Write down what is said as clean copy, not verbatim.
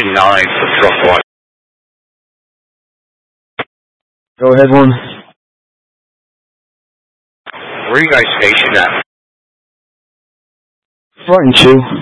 139 for truck one. Go ahead, 1. Where are you guys stationed at? Front and 2.